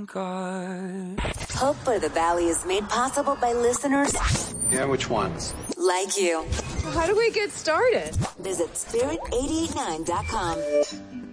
God. Hope for the Valley is made possible by listeners Yeah, which ones? like you. How do we get started? Visit spirit889.com.